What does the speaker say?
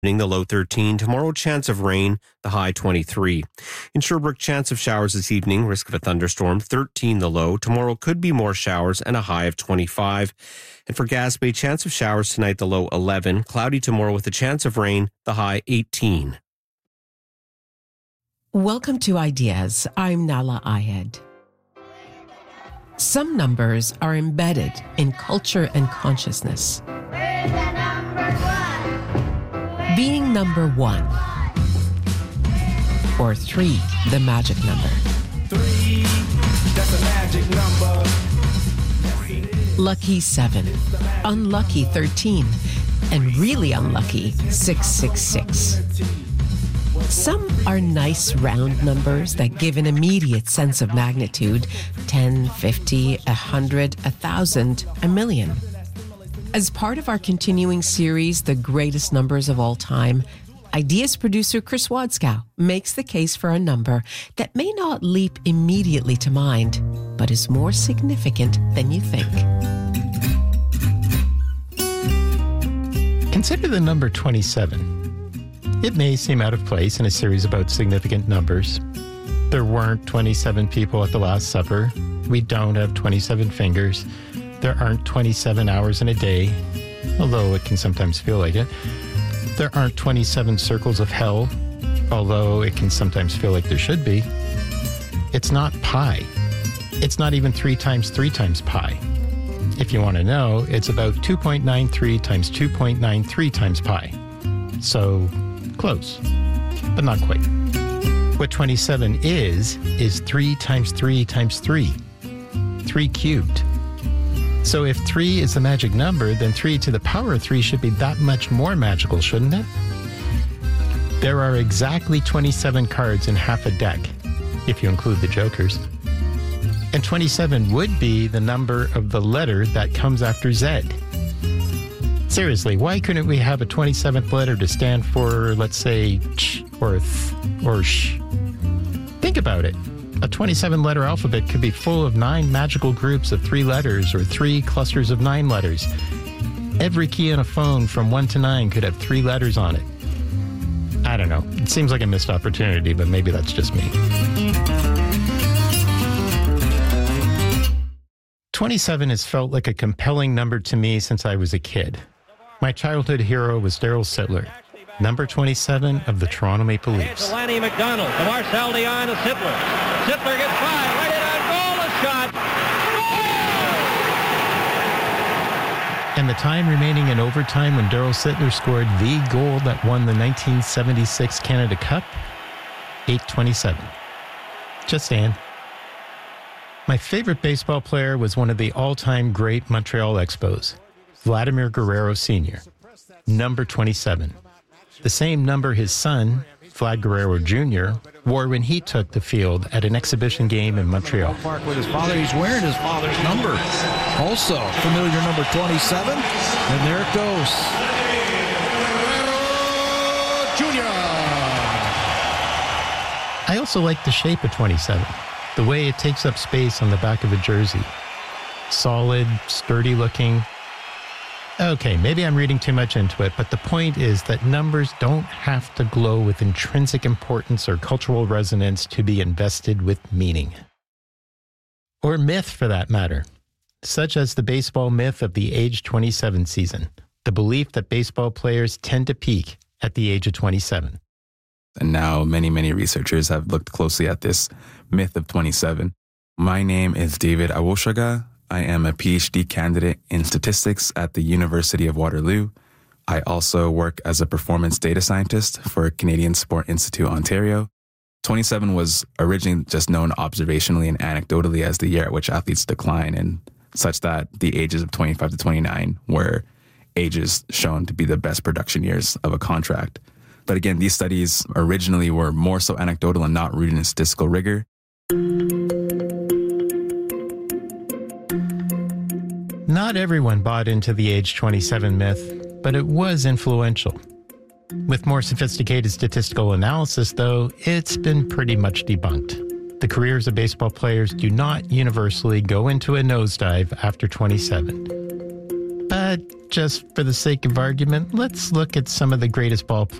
The low 13. Tomorrow, chance of rain, the high 23. In Sherbrooke, chance of showers this evening, risk of a thunderstorm, 13 the low. Tomorrow could be more showers and a high of 25. And for Gaspé, chance of showers tonight, the low 11. Cloudy tomorrow with a chance of rain, the high 18. Welcome to Ideas. I'm Nala Ayed. Some numbers are embedded in culture and consciousness. Where's the number one? Being number one. Or 3, the magic number. 3, that's a magic number. Lucky 7, unlucky 13, and really unlucky 666. Some are nice round numbers that give an immediate sense of magnitude: 10, 50, 100, 1,000, a million. As part of our continuing series, The Greatest Numbers of All Time, Ideas producer Chris Wadskow makes the case for a number that may not leap immediately to mind, but is more significant than you think. Consider the number 27. It may seem out of place in a series about significant numbers. There weren't 27 people at the Last Supper. We don't have 27 fingers. There aren't 27 hours in a day, although it can sometimes feel like it. There aren't 27 circles of hell, although it can sometimes feel like there should be. It's not pi. It's not even 3 times 3 times pi. If you want to know, it's about 2.93 times 2.93 times pi. So, close, but not quite. What 27 is 3 times 3 times 3. 3 cubed. So if 3 is the magic number, then 3 to the power of 3 should be that much more magical, shouldn't it? There are exactly 27 cards in half a deck, if you include the jokers. And 27 would be the number of the letter that comes after Z. Seriously, why couldn't we have a 27th letter to stand for, let's say, ch or th or sh? Think about it. A 27-letter alphabet could be full of 9 magical groups of 3 letters or 3 clusters of 9 letters. Every key on a phone from 1 to 9 could have 3 letters on it. I don't know. It seems like a missed opportunity, but maybe that's just me. 27 has felt like a compelling number to me since I was a kid. My childhood hero was Daryl Sittler, number 27 of the Toronto Maple Leafs. To Lanny McDonald, to Marcel Dion, to Sittler. Sittler gets by, right in on goal, a shot. Goal! And the time remaining in overtime when Daryl Sittler scored the goal that won the 1976 Canada Cup, 8:27. Just saying. My favorite baseball player was one of the all-time great Montreal Expos, Vladimir Guerrero Sr., number 27. The same number his son, Vlad Guerrero Jr., wore when he took the field at an exhibition game in Montreal. Park with his father. He's wearing his father's number. Also, familiar number 27. And there it goes. Guerrero Jr. I also like the shape of 27, the way it takes up space on the back of a jersey. Solid, sturdy looking. Okay, maybe I'm reading too much into it, but the point is that numbers don't have to glow with intrinsic importance or cultural resonance to be invested with meaning. Or myth, for that matter, such as the baseball myth of the age 27 season, the belief that baseball players tend to peak at the age of 27. And now many researchers have looked closely at this myth of 27. My name is David Awoshaga. I am a PhD candidate in statistics at the University of Waterloo. I also work as a performance data scientist for Canadian Sport Institute, Ontario. 27 was originally just known observationally and anecdotally as the year at which athletes decline, and such that the ages of 25 to 29 were ages shown to be the best production years of a contract. But again, these studies originally were more so anecdotal and not rooted in statistical rigor. Not everyone bought into the age 27 myth, but it was influential. With more sophisticated statistical analysis, though, it's been pretty much debunked. The careers of baseball players do not universally go into a nosedive after 27. But just for the sake of argument, let's look at some of the greatest ball